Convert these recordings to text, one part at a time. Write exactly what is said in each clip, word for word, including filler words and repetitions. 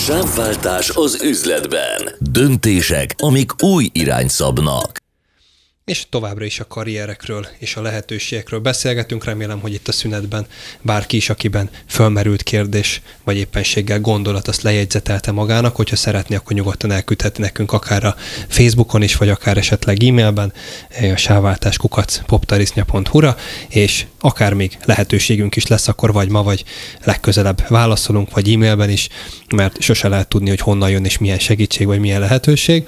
Sávváltás az üzletben. Döntések, amik új irányt szabnak. És továbbra is a karrierekről és a lehetőségekről beszélgetünk. Remélem, hogy itt a szünetben bárki is, akiben fölmerült kérdés, vagy éppenséggel gondolat, azt lejegyzetelte magának. Hogyha szeretné, akkor nyugodtan elküldheti nekünk akár a Facebookon is, vagy akár esetleg e-mailben a sávváltás kukac poptarisznya pont hu-ra, és akár még lehetőségünk is lesz, akkor vagy ma, vagy legközelebb válaszolunk, vagy e-mailben is, mert sose lehet tudni, hogy honnan jön és milyen segítség, vagy milyen lehetőség.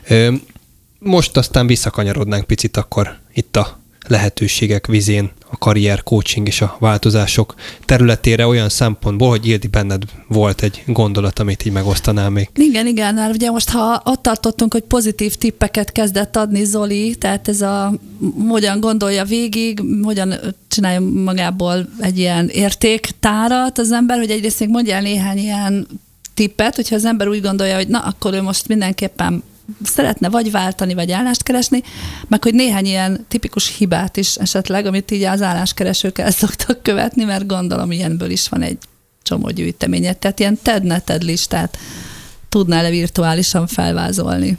Most aztán visszakanyarodnánk picit akkor itt a lehetőségek vizén, a karrier, coaching és a változások területére olyan szempontból, hogy Ildi, benned volt egy gondolat, amit így megosztanál még. Igen, igen, mert ugye most ha ott tartottunk, hogy pozitív tippeket kezdett adni Zoli, tehát ez a hogyan gondolja végig, hogyan csinálja magából egy ilyen értéktárat az ember, hogy egyrészt még mondjál néhány ilyen tippet, hogyha az ember úgy gondolja, hogy na, akkor ő most mindenképpen szeretne vagy váltani, vagy állást keresni, meg hogy néhány ilyen tipikus hibát is esetleg, amit így az álláskeresők el szoktak követni, mert gondolom ilyenből is van egy csomó gyűjteményet. Tehát ilyen TED-neted listát tudnál-e virtuálisan felvázolni?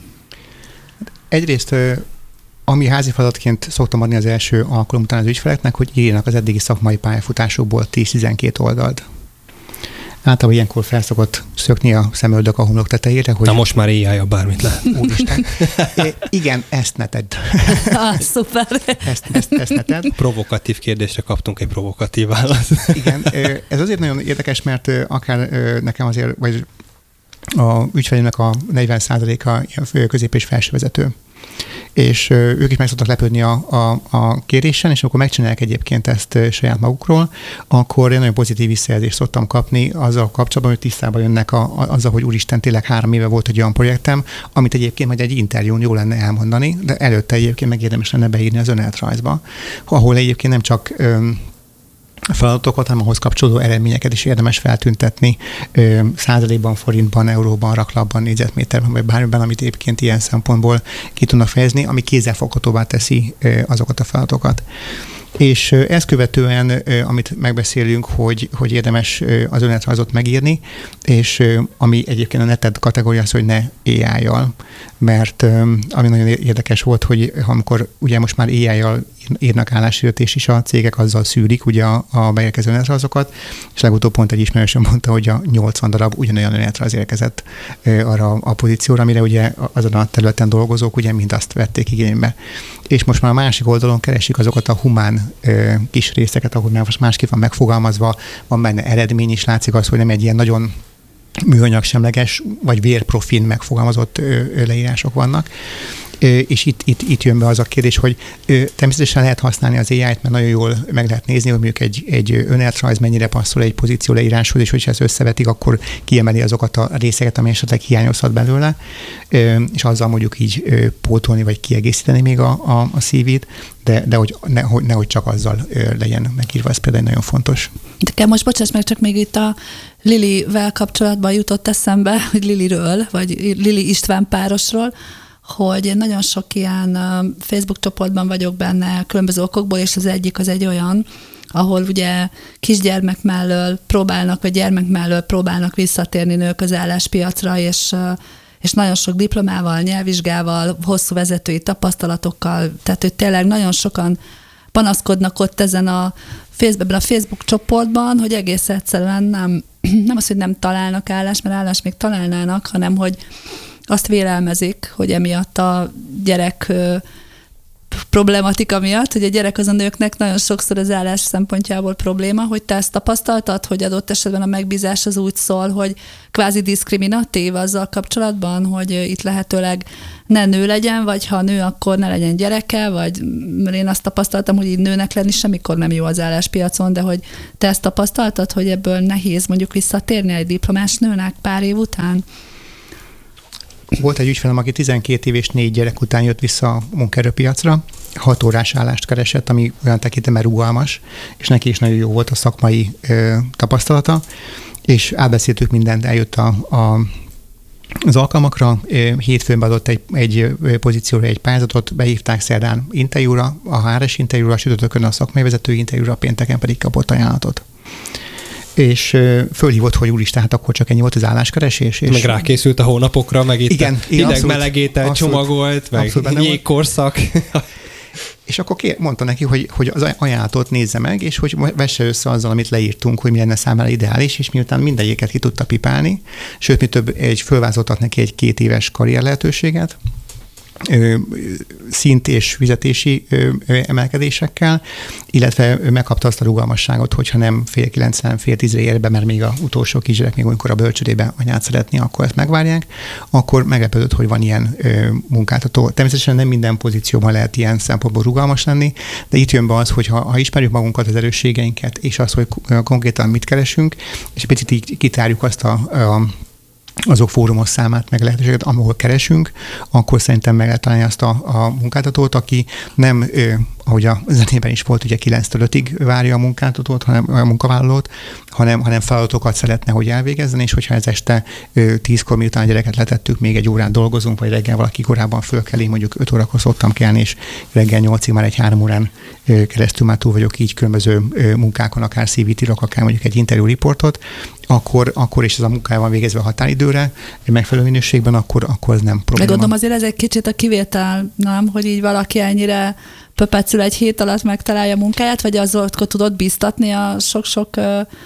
Egyrészt, ami házi feladatként szoktam adni az első alkalom után az ügyfeleknek, hogy írjanak az eddigi szakmai pályafutásukból tíz-tizenkét oldalt. Általában ilyenkor felszokott szökni a szemöldök a homlok tetejére, hogy... Na most már éjjel bármit lehet. Úristen. É, igen, ezt ne tedd. Ah, szuper. Ezt, ezt, ezt ne tedd. Provokatív kérdésre kaptunk egy provokatív választ. Igen, ez azért nagyon érdekes, mert akár nekem azért, vagy a ügyfelemnek a negyven százaléka közép- és felsővezető. És ők is meg szoktak lepődni a, a, a kérésen, és amikor megcsinálják egyébként ezt saját magukról, akkor én nagyon pozitív visszajelzést szoktam kapni azzal kapcsolatban, hogy tisztában jönnek a, a, azzal, hogy úristen, tényleg három éve volt egy olyan projektem, amit egyébként majd egy interjún jó lenne elmondani, de előtte egyébként meg érdemes lenne beírni az önéletrajzba, ahol egyébként nem csak öm, feladatokat, hanem ahhoz kapcsolódó eredményeket is érdemes feltüntetni ö, százalékban, forintban, euróban, raklapban, négyzetméterben, vagy bármiben, amit egyébként ilyen szempontból ki tudnak fejezni, ami kézzelfoghatóvá teszi ö, azokat a feladatokat. És ö, ezt követően, ö, amit megbeszélünk, hogy, hogy érdemes ö, az önéletrajzot megírni, és ö, ami egyébként a neted kategória az, hogy ne á í-jal, mert ö, ami nagyon érdekes volt, hogy amikor ugye most már á í-jal írnak álláshirdetést is, a cégek azzal szűrik ugye a, a beérkező önéletrajzokat, és legutóbb pont egy ismerősöm mondta, hogy a nyolcvan darab ugyanolyan önéletrajz érkezett ö, arra a pozícióra, amire ugye azon a területen dolgozók ugye mind azt vették igénybe. És most már a másik oldalon keresik azokat a humán ö, kis részeket, ahol már most másképp van megfogalmazva, van benne eredmény is, látszik az, hogy nem egy ilyen nagyon műanyag semleges, vagy vérprofin megfogalmazott ö, ö, leírások vannak. És itt, itt, itt jön be az a kérdés, hogy természetesen lehet használni az á í-t, mert nagyon jól meg lehet nézni, hogy mondjuk egy, egy önéletrajz mennyire passzol egy pozíció leíráshoz, és hogyha ezt összevetik, akkor kiemeli azokat a részeket, ami esetleg hiányozhat belőle, és azzal mondjuk így pótolni, vagy kiegészíteni még a, a, a cé vét, de, de hogy nehogy, nehogy csak azzal legyen megírva, ez például nagyon fontos. De most bocsáss meg, csak még itt a Lilivel kapcsolatban jutott eszembe, hogy Liliről, vagy Lili István párosról, hogy én nagyon sok ilyen Facebook csoportban vagyok benne különböző okokból, és az egyik az egy olyan, ahol ugye kisgyermek mellől próbálnak, vagy gyermek mellől próbálnak visszatérni nők az álláspiacra, és, és nagyon sok diplomával, nyelvvizsgával, hosszú vezetői tapasztalatokkal, tehát hogy tényleg nagyon sokan panaszkodnak ott ezen a Facebookban, a Facebook csoportban, hogy egész egyszerűen nem, nem az, hogy nem találnak állást, mert állást még találnának, hanem hogy azt vélelmezik, hogy emiatt a gyerek ö, problematika miatt, hogy a gyerek az a nőknek nagyon sokszor az állás szempontjából probléma, hogy te ezt tapasztaltad, hogy adott esetben a megbízás az úgy szól, hogy kvázi diszkriminatív azzal kapcsolatban, hogy itt lehetőleg ne nő legyen, vagy ha nő, akkor ne legyen gyereke, vagy mert én azt tapasztaltam, hogy így nőnek lenni semmikor nem jó az álláspiacon, de hogy te ezt tapasztaltad, hogy ebből nehéz mondjuk visszatérni egy diplomás nőnek pár év után? Volt egy ügyfelem, aki tizenkét év és négy gyerek után jött vissza a munkaerőpiacra, hat órás állást keresett, ami olyan tekintetben rugalmas, és neki is nagyon jó volt a szakmai ö, tapasztalata, és átbeszéltük mindent, eljött a, a, az alkalmakra, hétfőn adott egy, egy pozícióra egy pályázatot, behívták szerdán interjúra, a há er es interjúra, sütörtökön a szakmai vezető interjúra, pénteken pedig kapott ajánlatot. és fölhívott, hogy úristen, hát akkor csak ennyi volt az álláskeresés. És meg rákészült a hónapokra, meg itt igen, hideg abszolút, melegétel abszolút, csomagolt, meg jégkorszak. És akkor kér, mondta neki, hogy, hogy az ajánlatot nézze meg, és hogy vesse össze azzal, amit leírtunk, hogy mi lenne számára ideális, és miután mindegyiket ki tudta pipálni, sőt, mi több, egy fölvázoltak neki egy két éves karrier lehetőséget, Ö, szint és fizetési ö, ö, emelkedésekkel, illetve megkapta azt a rugalmasságot, hogyha nem fél kilencven, fél tízre ér be, mert még a utolsó kisgyerek, még amikor a bölcsödébe anyát szeretné, akkor ezt megvárják, akkor meglepődött, hogy van ilyen ö, munkáltató. Természetesen nem minden pozícióban lehet ilyen szempontból rugalmas lenni, de itt jön be az, hogy ha, ha ismerjük magunkat, az erősségeinket, és az, hogy konkrétan mit keresünk, és picit így kitárjuk azt a, a azok fórumos számát, meg lehetőséget, ahol keresünk, akkor szerintem meg lehet találni azt a, a munkáltatót, aki nem, ö, ahogy a zenében is volt, ugye kilenctől ötig várja a munkáltatót, hanem a munkavállalót, hanem, hanem feladatokat szeretne, hogy elvégezzen, és hogyha ez este ö, tízkor, miután a gyereket letettük, még egy órát dolgozunk, vagy reggel valaki korábban fölkeli, mondjuk öt órakor szoktam kelni, és reggel nyolcig már egy három órán ö, keresztül már túl vagyok így különböző ö, munkákon, akár cé vét írok, akár mondjuk egy interjú riportot, akkor, akkor is ez a munkája van végezve a határidőre, egy megfelelő minőségben, akkor, akkor ez nem probléma. De gondolom azért ez egy kicsit a kivétel, nem? Hogy így valaki ennyire pöpecül egy hét alatt megtalálja a munkáját, vagy azzal tudod bíztatni a sok-sok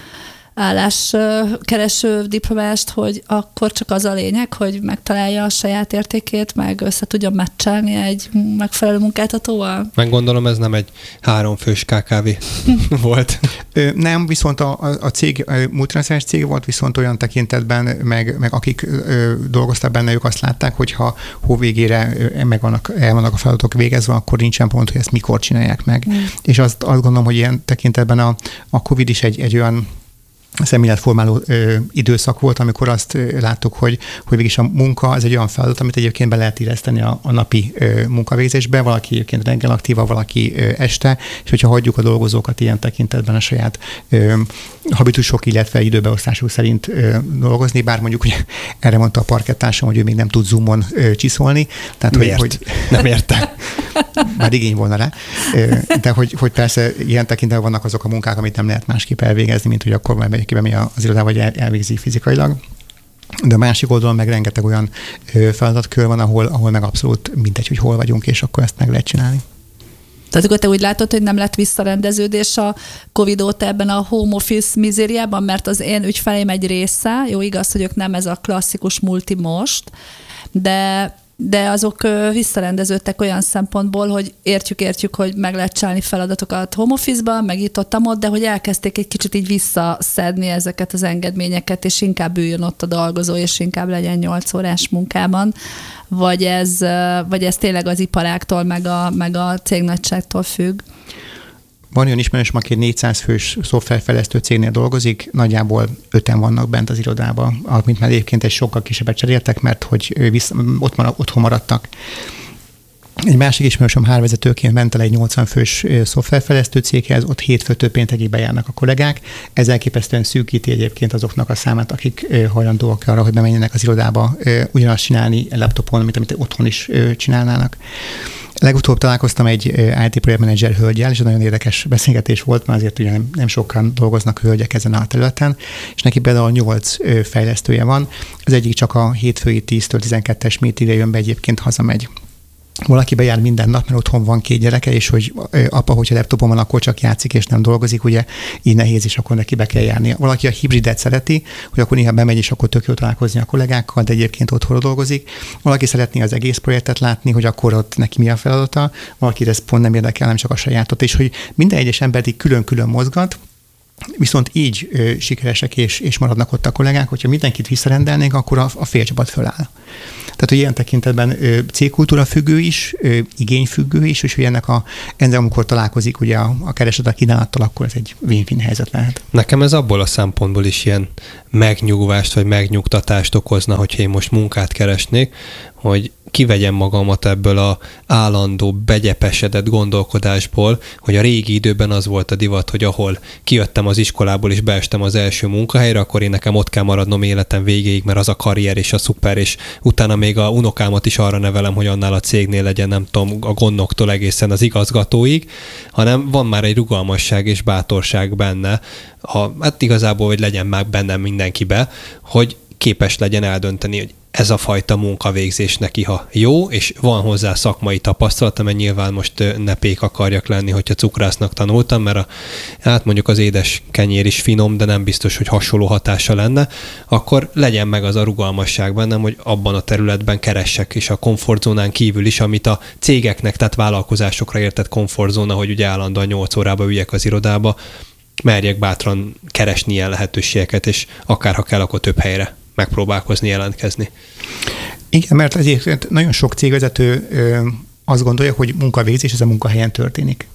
álláskereső diplomást, hogy akkor csak az a lényeg, hogy megtalálja a saját értékét, meg össze tudjon meccselni egy megfelelő munkáltatóval? Meg gondolom, ez nem egy háromfős ká ká vé volt. Ö, nem, viszont a, a cég, a multinacionális cég volt, viszont olyan tekintetben, meg, meg akik ö, dolgoztak benne, ők azt látták, hogy ha hó végére meg vannak, el vannak a feladatok végezve, akkor nincsen pont, hogy ezt mikor csinálják meg. Mm. És azt, azt gondolom, hogy ilyen tekintetben a, a Covid is egy, egy olyan szemléletformáló ö, időszak volt, amikor azt ö, láttuk, hogy, hogy végig a munka az egy olyan feladat, amit egyébként be lehet illeszteni a, a napi ö, munkavégzésbe, valaki egyébként reggel aktíva, valaki ö, este, és hogyha hagyjuk a dolgozókat ilyen tekintetben a saját ö, habitusok, illetve időbeosztásuk szerint ö, dolgozni, bár mondjuk ugye, erre mondta a parkettársam, hogy ő még nem tud Zoomon ö, csiszolni. Tehát, miért? Hogy, hogy nem érte. Már igény volna rá. De hogy, hogy persze ilyen tekintetben vannak azok a munkák, amit nem lehet másképp elvégezni, mint hogy akkor már ki az irodába, vagy elvégzi fizikailag. De a másik oldalon meg rengeteg olyan feladatkör van, ahol, ahol meg abszolút mindegy, hogy hol vagyunk, és akkor ezt meg lehet csinálni. Tehát akkor te úgy látod, hogy nem lett visszarendeződés a Covid óta ebben a home office mizériában, mert az én ügyfeleim egy része, jó igaz, hogy ők nem ez a klasszikus multi most, de de azok visszarendeződtek olyan szempontból, hogy értjük-értjük, hogy meg lehet csinálni feladatokat home office-ban, meg itt ott, ott, de hogy elkezdték egy kicsit így visszaszedni ezeket az engedményeket, és inkább üljön ott a dolgozó, és inkább legyen nyolc órás munkában, vagy ez, vagy ez tényleg az iparáktól, meg a, meg a cégnagyságtól függ? Van olyan ismerős, aki egy négyszáz fős szoftverfejlesztő cégnél dolgozik, nagyjából öten vannak bent az irodában, amit már egyébként egy sokkal kisebbet cseréltek, mert hogy vissza, ott marad, otthon maradtak. Egy másik ismerősöm hárvezetőként ment el egy nyolcvan fős szoftverfejlesztő céghez, ott hétfőtől péntekig bejárnak a kollégák. Ez elképesztően szűkíti egyébként azoknak a számát, akik hajlandóak arra, hogy bemenjenek az irodába ugyanazt csinálni laptopon, mint amit otthon is csinálnának. Legutóbb találkoztam egy i té projektmenedzser hölgyel, és egy nagyon érdekes beszélgetés volt, mert azért ugye nem, nem sokan dolgoznak hölgyek ezen a területen, és neki például nyolc fejlesztője van. Az egyik csak a hétfői tíztől tizenkettes meetingre jön be, egyébként hazamegy. Valaki bejár minden nap, mert otthon van két gyereke, és hogy apa, hogyha laptopon van, akkor csak játszik, és nem dolgozik, ugye így nehéz, és akkor neki be kell járni. Valaki a hibridet szereti, hogy akkor néha bemegy, és akkor tök jó találkozni a kollégákkal, de egyébként otthonról dolgozik. Valaki szeretné az egész projektet látni, hogy akkor ott neki mi a feladata, valaki ez pont nem érdekel, nem csak a sajátot, és hogy minden egyes embert így külön-külön mozgat, viszont így ö, sikeresek és, és maradnak ott a kollégák, hogyha mindenkit visszarendelnénk, akkor a, a fél csapat föláll. Tehát, hogy ilyen tekintetben ö, cégkultúra függő is, ö, igényfüggő is, és hogy ennek a, ennek amikor találkozik ugye a, a kereslet a kínálattal, akkor ez egy win-win helyzet lehet. Nekem ez abból a szempontból is ilyen megnyugvást vagy megnyugtatást okozna, hogyha én most munkát keresnék, hogy kivegyem magamat ebből a állandó, begyepesedett gondolkodásból, hogy a régi időben az volt a divat, hogy ahol kijöttem az iskolából és beestem az első munkahelyre, akkor én nekem ott kell maradnom életem végéig, mert az a karrier és a szuper, és utána még a unokámat is arra nevelem, hogy annál a cégnél legyen, nem tudom, a gondnoktól egészen az igazgatóig, hanem van már egy rugalmasság és bátorság benne, ha, hát igazából, hogy legyen már bennem mindenkibe, hogy képes legyen eldönteni, hogy ez a fajta munkavégzés neki, ha jó, és van hozzá szakmai tapasztalata, mert nyilván most ne pék akarjak lenni, hogyha cukrásznak tanultam, mert a, hát mondjuk az édes kenyér is finom, de nem biztos, hogy hasonló hatása lenne, akkor legyen meg az a rugalmasság bennem, hogy abban a területben keressek, és a komfortzónán kívül is, amit a cégeknek, tehát vállalkozásokra értett komfortzóna, hogy ugye állandóan nyolc órába üljek az irodába, merjek bátran keresni ilyen lehetőségeket, és akár ha kell, akkor több helyre megpróbálkozni, jelentkezni. Igen, mert ezért nagyon sok cégvezető ö, azt gondolja, hogy munkavégzés ez a munkahelyen történik.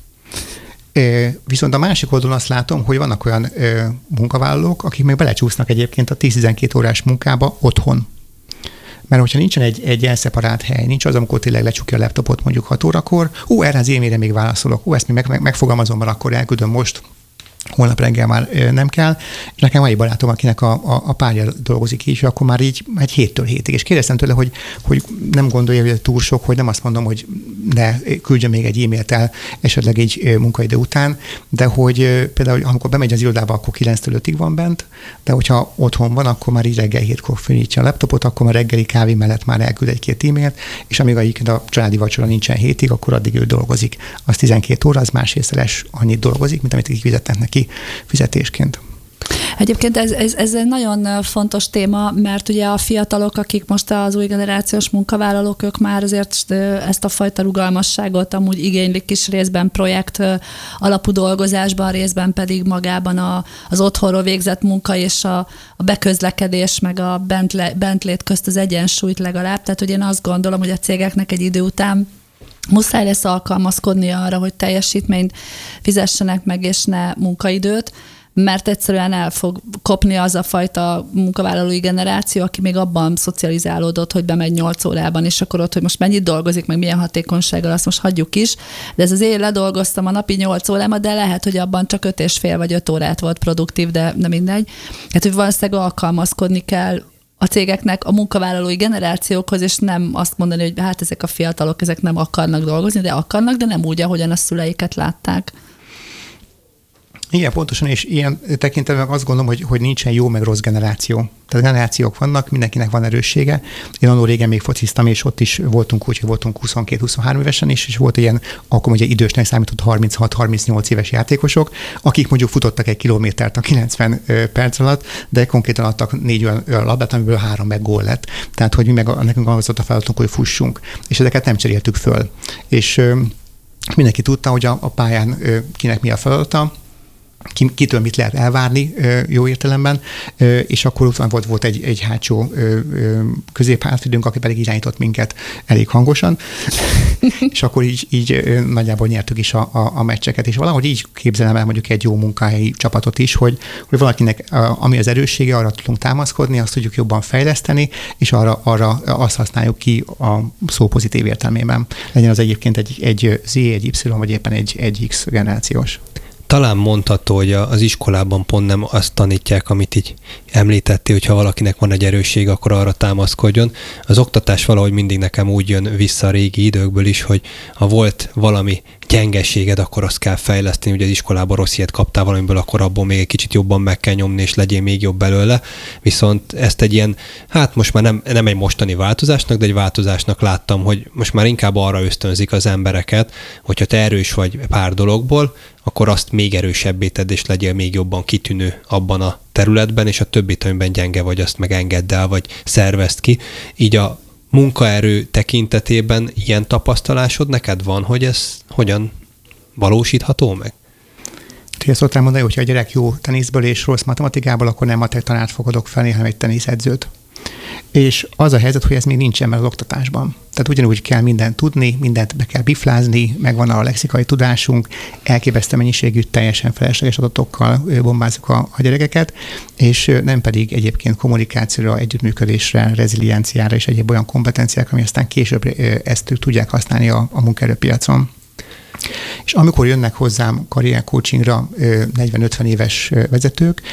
Ö, viszont a másik oldalon azt látom, hogy vannak olyan ö, munkavállalók, akik még belecsúsznak egyébként a tíz-tizenkét órás munkába otthon. Mert hogyha nincsen egy, egy elszeparált hely, nincs az, amikor tényleg lecsukja a laptopot mondjuk hat órakor, ó, erre az e-mailre még válaszolok, ó, ezt még meg, meg, megfogalmazom, mert akkor elküldöm most, holnap reggel már nem kell, és nekem van egy barátom, akinek a, a, a párja dolgozik így, és akkor már így egy héttől hétig. És kérdeztem tőle, hogy, hogy nem gondolja, hogy túl sok, hogy nem azt mondom, hogy ne küldje még egy e-mailt el esetleg egy munkaidő után, de hogy például amikor bemegy az irodába, akkor kilenctől ötig van bent, de hogyha otthon van, akkor már így reggel hétkor felnyitja a laptopot, akkor már reggeli kávé mellett már elküld egy-két e-mailt, és amíg egyébként a családi vacsora nincsen hétig, akkor addig ő dolgozik. Az tizenkét óra, az másrészteles annyit dolgozik, mint amit kifizetnek neki fizetésként. Egyébként ez, ez, ez egy nagyon fontos téma, mert ugye a fiatalok, akik most az új generációs munkavállalók, ők már azért ezt a fajta rugalmasságot amúgy igénylik is részben projekt alapú dolgozásban, részben pedig magában a, az otthonról végzett munka és a, a beközlekedés, meg a bentle, bentlét közt az egyensúlyt legalább. Tehát, hogy én azt gondolom, hogy a cégeknek egy idő után muszáj lesz alkalmazkodni arra, hogy teljesítményt fizessenek meg, és ne munkaidőt, mert egyszerűen el fog kopni az a fajta munkavállalói generáció, aki még abban szocializálódott, hogy bemegy nyolc órában, és akkor ott, hogy most mennyit dolgozik, meg milyen hatékonysággal, azt most hagyjuk is. De ez az én ledolgoztam a napi nyolc órámat, de lehet, hogy abban csak öt és fél vagy öt órát volt produktív, de nem mindegy. Hát, hogy valószínűleg alkalmazkodni kell a cégeknek a munkavállalói generációkhoz, és nem azt mondani, hogy hát ezek a fiatalok, ezek nem akarnak dolgozni, de akarnak, de nem úgy, ahogyan a szüleiket látták. Igen, pontosan, és ilyen tekintetben azt gondolom, hogy, hogy nincsen jó meg rossz generáció. Tehát generációk vannak, mindenkinek van erőssége. Én annól régen még fociztam, és ott is voltunk úgy, hogy voltunk huszonkettő-huszonhárom évesen is, és volt ilyen, akkor ugye idősnek számított harminchat-harmincnyolc éves játékosok, akik mondjuk futottak egy kilométert a kilencven perc alatt, de konkrétan adtak négy olyan labdát, amiből három meg gól lett. Tehát, hogy mi meg nekünk az volt a feladatunk, hogy fussunk, és ezeket nem cseréltük föl. És mindenki tudta, hogy a, a pályán kinek mi a feladata, kitől mit lehet elvárni jó értelemben, és akkor utána volt, volt egy, egy hátsó középhátvédőnk, aki pedig irányított minket elég hangosan, és akkor így, így nagyjából nyertük is a, a, a meccseket, és valahogy így képzelem el mondjuk egy jó munkahelyi csapatot is, hogy, hogy valakinek, ami az erőssége, arra tudunk támaszkodni, azt tudjuk jobban fejleszteni, és arra, arra azt használjuk ki a szó pozitív értelmében. Legyen az egyébként egy, egy Z, egy Y, vagy éppen egy, egy X generációs. Talán mondható, hogy az iskolában pont nem azt tanítják, amit így említettél, hogyha valakinek van egy erősség, akkor arra támaszkodjon. Az oktatás valahogy mindig nekem úgy jön vissza a régi időkből is, hogy ha volt valami gyengeséged, akkor azt kell fejleszteni, ugye az iskolában rossz ilyet kaptál valamiből, akkor abból még egy kicsit jobban meg kell nyomni, és legyél még jobb belőle. Viszont ezt egy ilyen, hát most már nem, nem egy mostani változásnak, de egy változásnak láttam, hogy most már inkább arra ösztönzik az embereket, hogyha te erős vagy pár dologból, akkor azt még erősebbé tedd, és legyél még jobban kitűnő abban a területben, és a többit, amiben gyenge vagy, azt meg engedd el, vagy szervezd ki. Így a munkaerő tekintetében ilyen tapasztalásod neked van, hogy ez hogyan valósítható meg? Te szoktál mondani, hogyha a gyerek jó teniszből és rossz matematikából, akkor nem matek tanárt fogadok fel, hanem egy teniszedzőt. És az a helyzet, hogy ez még nincsen meg az oktatásban. Tehát ugyanúgy kell mindent tudni, mindent be kell biflázni, megvan a lexikai tudásunk, elképesztő mennyiségű, teljesen felesleges adatokkal bombázzuk a, a gyerekeket, és nem pedig egyébként kommunikációra, együttműködésre, rezilienciára és egyéb olyan kompetenciák, ami aztán később ezt tudják használni a, a munkaerőpiacon. És amikor jönnek hozzám karriercoachingra negyven-ötven éves vezetők,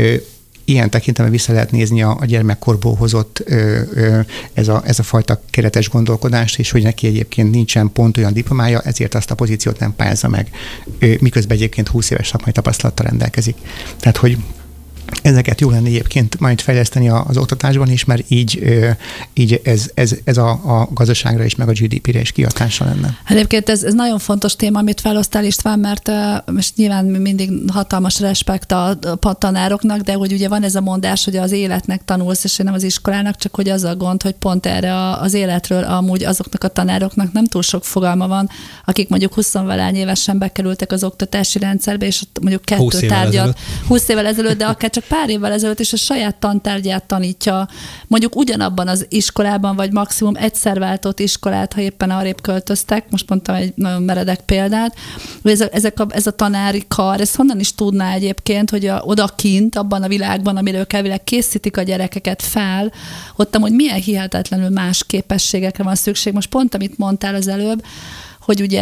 ilyen tekintetben vissza lehet nézni a, a gyermekkorból hozott ö, ö, ez, a, ez a fajta keretes gondolkodást, és hogy neki egyébként nincsen pont olyan diplomája, ezért azt a pozíciót nem pályázza meg, ö, miközben egyébként húsz éves szakmai tapasztalattal rendelkezik. Tehát, hogy ezeket jó lenne egyébként majd fejleszteni az oktatásban is, mert így, így ez, ez, ez a, a gazdaságra is, meg a gé dé pére is kihatása lenne. Egyébként ez, ez nagyon fontos téma, amit felosztál, István, mert most nyilván mindig hatalmas respekt a, a tanároknak, de hogy ugye van ez a mondás, hogy az életnek tanulsz, és nem az iskolának, csak hogy az a gond, hogy pont erre az életről amúgy azoknak a tanároknak nem túl sok fogalma van, akik mondjuk húsz-valány évesen bekerültek az oktatási rendszerbe, és ott mondjuk kettő tárgyat, húsz évvel ezelőtt, de akár csak pár évvel ezelőtt, és a saját tantárgyát tanítja, mondjuk ugyanabban az iskolában, vagy maximum egyszer váltott iskolát, ha éppen arrébb költöztek, most mondtam egy nagyon meredek példát, hogy ez a, ezek a, ez a tanári kar, ez honnan is tudná egyébként, hogy a, odakint, abban a világban, amiről elvileg készítik a gyerekeket fel, ott amúgy milyen hihetetlenül más képességekre van szükség. Most pont, amit mondtál az előbb, hogy ugye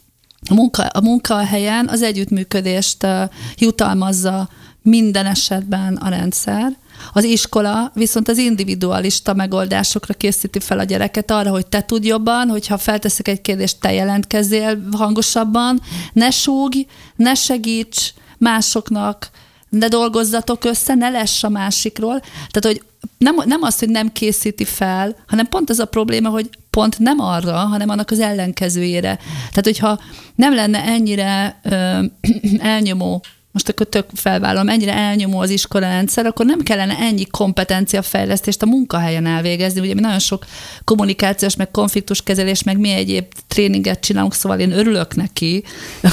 a, munka, a munkahelyen az együttműködést uh, jutalmazza minden esetben a rendszer. Az iskola viszont az individualista megoldásokra készíti fel a gyereket arra, hogy te tudj jobban, hogyha felteszek egy kérdést, te jelentkezzél hangosabban, ne súgj, ne segíts másoknak, ne dolgozzatok össze, ne less a másikról. Tehát, hogy nem, nem az, hogy nem készíti fel, hanem pont az a probléma, hogy pont nem arra, hanem annak az ellenkezőjére. Tehát, hogyha nem lenne ennyire ö, elnyomó, most akkor tök felvállalom, ennyire elnyomó az iskolarendszer, akkor nem kellene ennyi kompetenciafejlesztést a munkahelyen elvégezni. Ugye mi nagyon sok kommunikációs, meg konfliktuskezelés, meg mi egyéb tréninget csinálunk, szóval én örülök neki.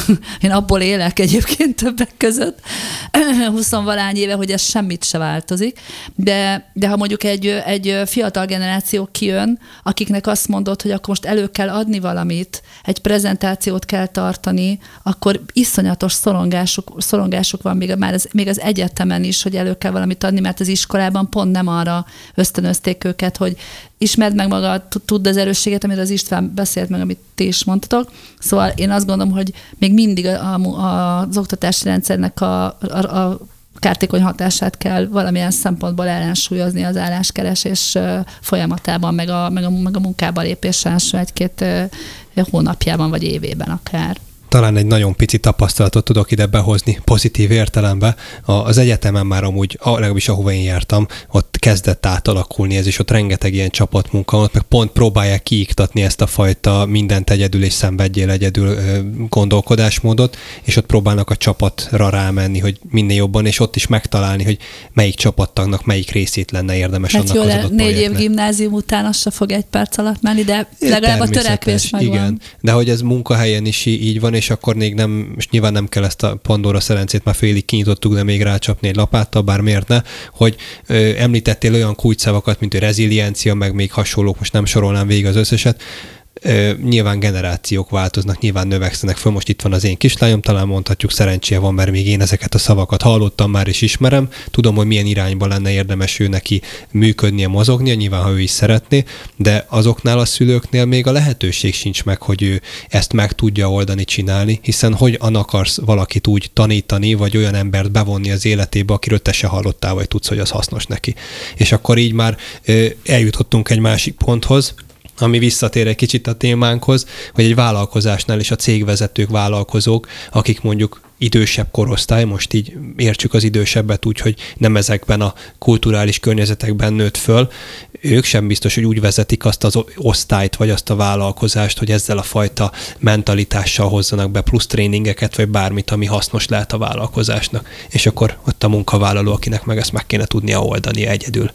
Én abból élek egyébként többek között. huszonvalány éve, hogy ez semmit se változik. De, de ha mondjuk egy, egy fiatal generáció kijön, akiknek azt mondod, hogy akkor most elő kell adni valamit, egy prezentációt kell tartani, akkor iszonyatos szorongásuk, szorongásuk van még, már az, még az egyetemen is, hogy elő kell valamit adni, mert az iskolában pont nem arra ösztönözték őket, hogy ismerd meg magad, tudd az erősséget, amit az István beszélt meg, amit ti is mondtatok. Szóval én azt gondolom, hogy még mindig a, a, az oktatási rendszernek a, a, a kártékony hatását kell valamilyen szempontból ellensúlyozni az álláskeresés folyamatában, meg a, meg a, meg a munkába lépés első egy-két hónapjában, vagy évében akár. Talán egy nagyon pici tapasztalatot tudok ide behozni pozitív értelembe. Az egyetemen már amúgy, legalábbis ahova én jártam, ott kezdett átalakulni ez, és ott rengeteg ilyen csapatmunka van, meg pont próbálják kiiktatni ezt a fajta mindent egyedül és szenvedjél egyedül gondolkodásmódot, és ott próbálnak a csapatra rámenni, hogy minél jobban, és ott is megtalálni, hogy melyik csapattagnak melyik részét lenne érdemes hát annak jó, az adott négy projektnek. év gimnázium után az se fog egy perc alatt menni, de legalább a törekvés megvan. Igen, de hogy ez munkahelyen is így van, és akkor még nem, és nyilván nem kell ezt a Pandora szerencét, már félig kinyitottuk, de még rácsapni egy lapáttal, bár miért ne, hogy ö, említettél olyan kulcsszavakat, mint a reziliencia, meg még hasonlók, most nem sorolnám végig az összeset. Ö, nyilván generációk változnak, nyilván növekszenek föl, most itt van az én kislányom, talán mondhatjuk szerencséje van, mert még én ezeket a szavakat hallottam már és ismerem, tudom, hogy milyen irányba lenne érdemes ő neki működnie, mozognia, nyilván, ha ő is szeretné, de azoknál a szülőknél még a lehetőség sincs meg, hogy ő ezt meg tudja oldani, csinálni, hiszen hogyan akarsz valakit úgy tanítani, vagy olyan embert bevonni az életébe, akiről te se hallottál, vagy tudsz, hogy az hasznos neki. És akkor így már ö, eljutottunk egy másik ponthoz, ami visszatér egy kicsit a témánkhoz, hogy egy vállalkozásnál is a cégvezetők, vállalkozók, akik mondjuk idősebb korosztály, most így értsük az idősebbet úgy, hogy nem ezekben a kulturális környezetekben nőtt föl, ők sem biztos, hogy úgy vezetik azt az osztályt, vagy azt a vállalkozást, hogy ezzel a fajta mentalitással hozzanak be plusz tréningeket, vagy bármit, ami hasznos lehet a vállalkozásnak. És akkor ott a munkavállaló, akinek meg ezt meg kéne tudnia oldani egyedül.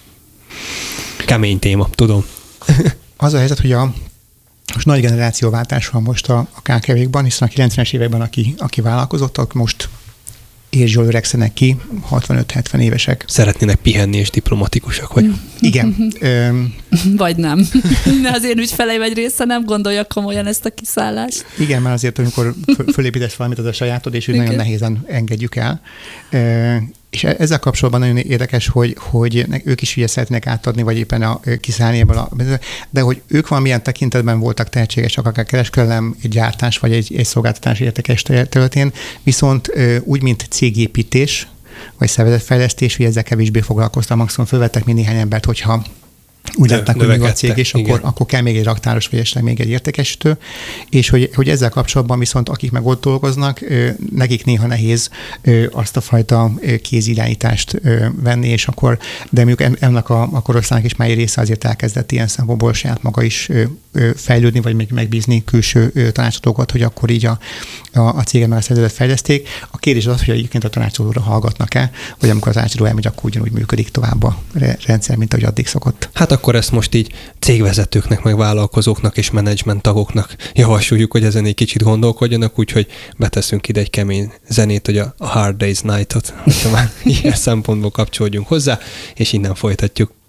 Kemény téma, tudom. Az a helyzet, hogy a most nagy generációváltás van most a, a ká ká vé-kban, hiszen a kilencvenes években, aki, aki vállalkozott, most és jól öregszenek ki, hatvanöt-hetven évesek. Szeretnének pihenni, és diplomatikusak vagyunk. Igen. Öm, Vagy nem. Az én ügyfeleim egy része nem gondolja komolyan ezt a kiszállást. Igen, mert azért, amikor fölépítesz valamit, az a sajátod, és úgy nagyon nehézen engedjük el. És ezzel kapcsolatban nagyon érdekes, hogy, hogy ők is ugye szeretnék átadni, vagy éppen a, kiszállni ebből a... De hogy ők valamilyen tekintetben voltak tehetségesek, akár kereskedelem, egy gyártás, vagy egy, egy szolgáltatás értékes területén, viszont úgy, mint cégépítés, vagy szervezetfejlesztés, hogy ezzel kevésbé foglalkoztam, maximum fölvettek még néhány embert, hogyha úgy látták, hogy mi a cég, és akkor, akkor kell még egy raktáros, vagy esetleg még egy értékesítő, és hogy, hogy ezzel kapcsolatban viszont akik meg ott dolgoznak, nekik néha nehéz azt a fajta kézirányítást venni, és akkor, de mondjuk ennek a, a korosztálynak is már egy része azért elkezdett ilyen szempontból saját maga is fejlődni, vagy még megbízni külső tanácsadókat, hogy akkor így a, a, a cégem már a szervezetet fejleszték. A kérdés az, hogy egyébként a tanácsadóra hallgatnak-e, vagy amikor a tanácsadó elmegy, akkor ugyanúgy működik tovább a rendszer, mint ahogy addig szokott. Hát akkor ezt most így cégvezetőknek, meg vállalkozóknak és menedzsment tagoknak javasoljuk, hogy ezen egy kicsit gondolkodjanak, úgyhogy beteszünk ide egy kemény zenét, hogy a Hard Day's Night-ot, hogyha már ilyen szempontból kapcsolódjunk hozzá, és innen folytatjuk.